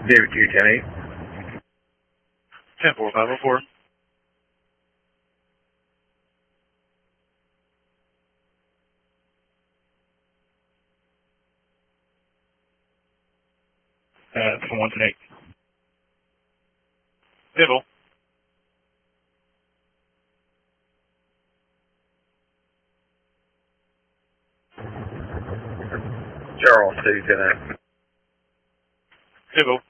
Give it to you, 10-8. 10-4, 504. From 1 to 8. Civil. Charles 2, 10-8. Civil.